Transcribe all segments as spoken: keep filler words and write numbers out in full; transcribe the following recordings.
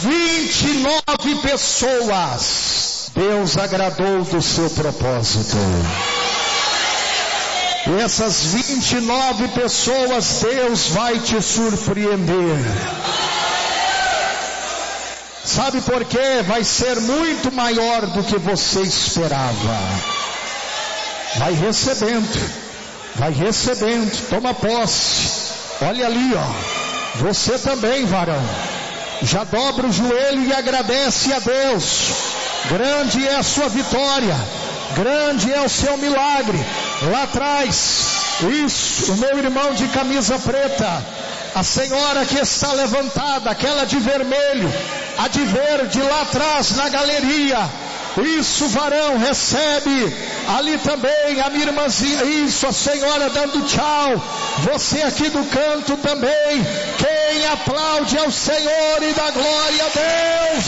vinte e nove pessoas, Deus agradou do seu propósito. E essas vinte e nove pessoas, Deus vai te surpreender. Sabe por quê? Vai ser muito maior do que você esperava. Vai recebendo, vai recebendo, toma posse. Olha ali, ó, você também, varão, já dobra o joelho e agradece a Deus. Grande é a sua vitória, grande é o seu milagre. Lá atrás, isso, o meu irmão de camisa preta, a senhora que está levantada, aquela de vermelho, a de verde lá atrás na galeria. Isso, varão, recebe. Ali também a minha irmãzinha, isso, a senhora dando tchau. Você aqui do canto também. Quem aplaude ao Senhor e dá glória a Deus.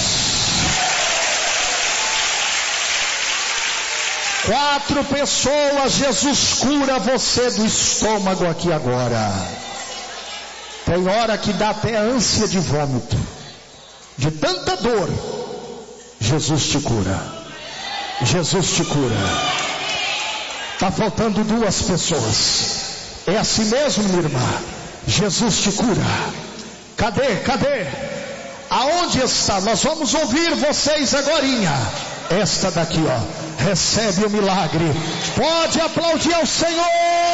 Quatro pessoas, Jesus cura você do estômago aqui agora. Tem hora que dá até ânsia de vômito, de tanta dor. Jesus te cura. Jesus te cura. Está faltando duas pessoas. É assim mesmo, minha irmã? Jesus te cura. Cadê? Cadê? Aonde está? Nós vamos ouvir vocês agorinha. Esta daqui, ó, recebe o milagre. Pode aplaudir ao Senhor.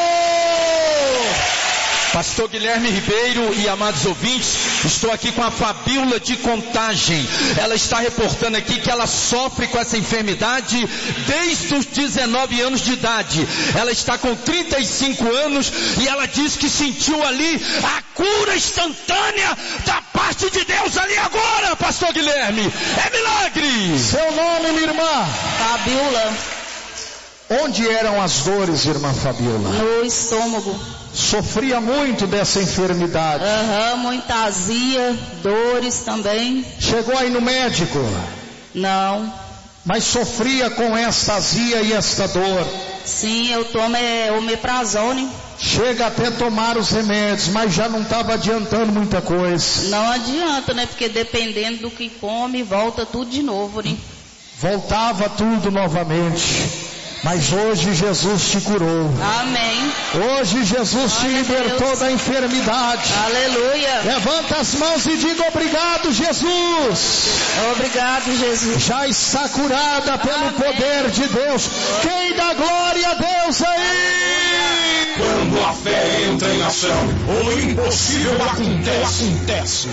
Pastor Guilherme Ribeiro e amados ouvintes, estou aqui com a Fabíola de Contagem. Ela está reportando aqui que ela sofre com essa enfermidade desde os dezenove anos de idade. Ela está com trinta e cinco anos e ela diz que sentiu ali a cura instantânea da parte de Deus ali agora, Pastor Guilherme. É milagre! Seu nome, minha irmã? Fabíola. Onde eram as dores, irmã Fabíola? No estômago. Sofria muito dessa enfermidade? Aham, uhum, muita azia, dores também. Chegou aí no médico? Não. Mas sofria com esta azia e esta dor? Sim, eu tomo é, omeprazole. Chega até a tomar os remédios, mas já não estava adiantando muita coisa. Não adianta, né? Porque dependendo do que come, volta tudo de novo, né? Voltava tudo novamente. Mas hoje Jesus te curou. Amém. Hoje Jesus te libertou da enfermidade. Aleluia. Levanta as mãos e diga obrigado, Jesus. Obrigado, Jesus. Já está curada pelo Amém. Poder de Deus. Quem dá glória a Deus aí? Quando a fé entra em ação, o impossível acontece. acontece.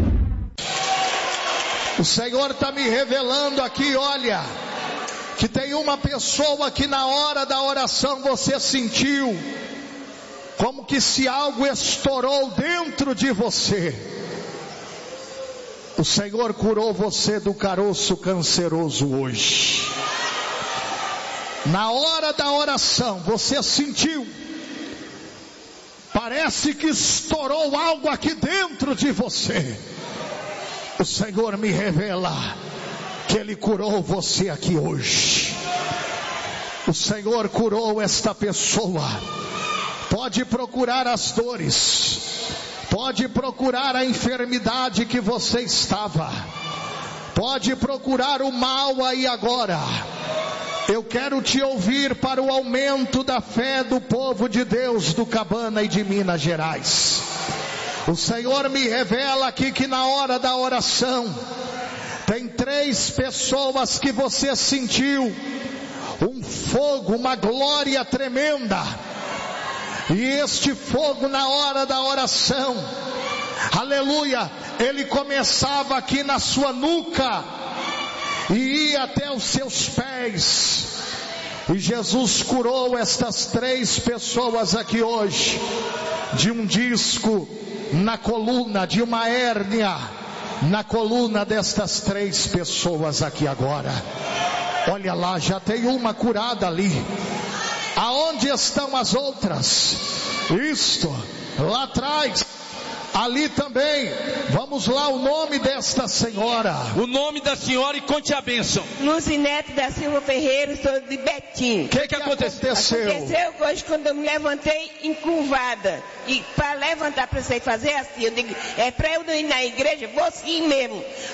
O Senhor está me revelando aqui, olha, que tem uma pessoa que na hora da oração você sentiu como que se algo estourou dentro de você. O Senhor curou você do caroço canceroso hoje. Na hora da oração você sentiu, parece que estourou algo aqui dentro de você. O Senhor me revela que Ele curou você aqui hoje. O Senhor curou esta pessoa. Pode procurar as dores, pode procurar a enfermidade que você estava, pode procurar o mal aí agora. Eu quero te ouvir para o aumento da fé do povo de Deus do Cabana e de Minas Gerais. O Senhor me revela aqui que na hora da oração tem três pessoas que você sentiu um fogo, uma glória tremenda. E este fogo na hora da oração, aleluia, ele começava aqui na sua nuca e ia até os seus pés. E Jesus curou estas três pessoas aqui hoje de um disco na coluna, de uma hérnia na coluna destas três pessoas aqui agora. Olha lá, já tem uma curada ali. Aonde estão as outras? Isto, lá atrás. Ali também. Vamos lá, o nome desta senhora. O nome da senhora e conte a bênção. Luzinete da Silva Ferreira, sou de Betim. O que, que, que aconteceu? Aconteceu hoje quando eu me levantei encurvada. E para levantar, para você fazer assim, eu digo, é para eu não ir na igreja, vou sim mesmo.